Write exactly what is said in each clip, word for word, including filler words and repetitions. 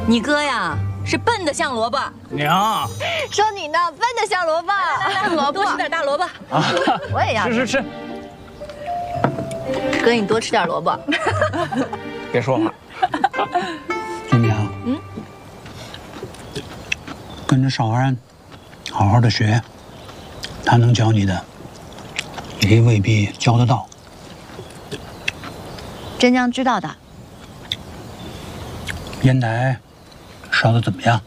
你哥呀，是笨的像萝卜。 娘， 说你呢，笨的像萝卜。 来来，萝卜，多吃点大萝卜。 啊， 我也要吃吃吃。 哥，你多吃点萝卜。 别说话。 金娘，嗯，跟着少安，好好的学。他能教你的，也未必教得到。 真娘知道的。 烟台烧的怎么样？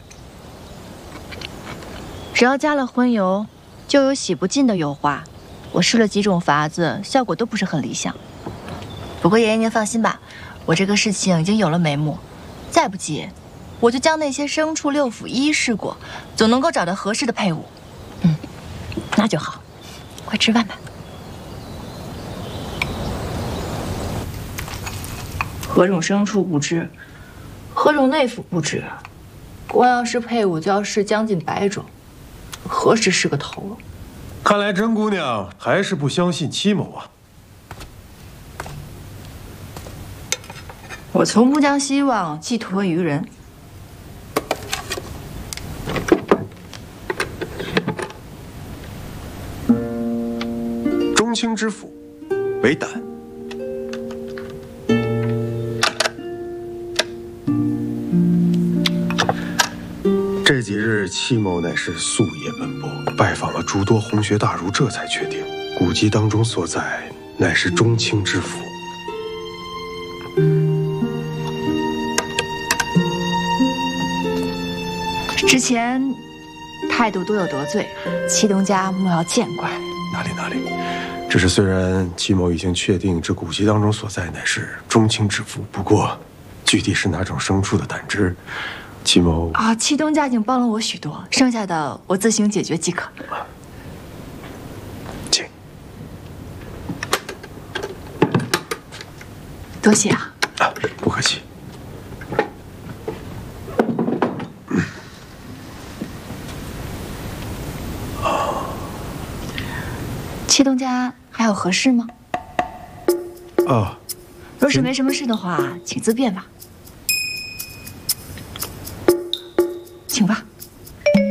只要加了荤油，就有洗不尽的油花。我试了几种法子，效果都不是很理想。不过爷爷您放心吧，我这个事情已经有了眉目，再不济，我就将那些牲畜六腑一一试过，总能够找到合适的配伍。嗯，那就好。快吃饭吧。何种牲畜不知，何种内腑不知，光要是配伍就要试将近百种，何时是个头？ 看来甄姑娘还是不相信戚某啊。 我从不将希望寄托于人。 中卿之府，为胆。这几日，戚某乃是夙夜奔波，拜访了诸多红学大儒，这才确定古籍当中所在乃是中卿之府。 之前态度多有得罪，戚东家莫要见怪。 哪里哪里，只是虽然戚某已经确定这古籍当中所在乃是中卿之府，不过具体是哪种牲畜的胆汁，戚某啊，戚东家已经帮了我许多，剩下的我自行解决即可。 请。 多谢啊。 啊，不客气。 戚东家还有何事吗？ 啊， 若是没什么事的话，请自便吧。请吧。